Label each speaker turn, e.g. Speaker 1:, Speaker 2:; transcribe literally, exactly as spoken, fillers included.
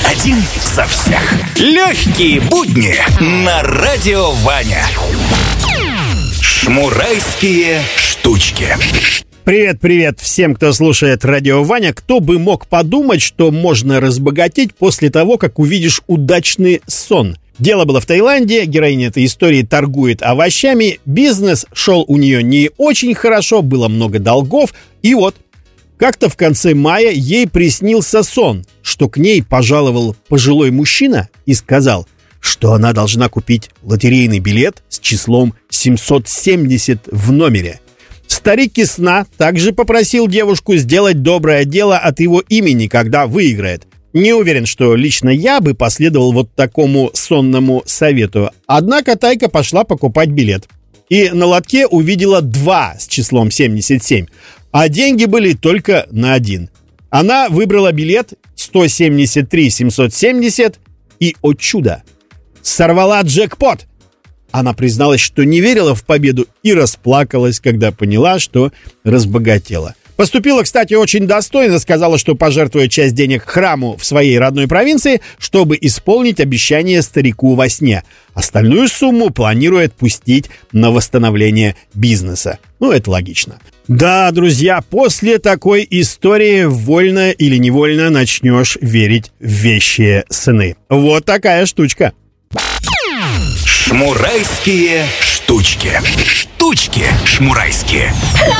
Speaker 1: Один за всех. Легкие будни на Радио Ваня. Шмурайские штучки.
Speaker 2: Привет-привет всем, кто слушает Радио Ваня. Кто бы мог подумать, что можно разбогатеть после того, как увидишь удачный сон. Дело было в Таиланде, героиня этой истории торгует овощами, бизнес шел у нее не очень хорошо, было много долгов, и вот как-то в конце мая ей приснился сон, что к ней пожаловал пожилой мужчина и сказал, что она должна купить лотерейный билет с числом семьсот семьдесят в номере. Старик из сна также попросил девушку сделать доброе дело от его имени, когда выиграет. Не уверен, что лично я бы последовал вот такому сонному совету. Однако Тайка пошла покупать билет. И на лотке увидела два с числом семьдесят семь. А деньги были только на один. Она выбрала билет сто семьдесят три семьсот семьдесят и, о чудо, сорвала джекпот. Она призналась, что не верила в победу и расплакалась, когда поняла, что разбогатела. Поступила, кстати, очень достойно, сказала, что пожертвует часть денег храму в своей родной провинции, чтобы исполнить обещание старику во сне. Остальную сумму планирует пустить на восстановление бизнеса. Ну, это логично. Да, друзья, после такой истории вольно или невольно начнешь верить в вещие сны. Вот такая штучка.
Speaker 1: Шмурайские штучки. Штучки шмурайские.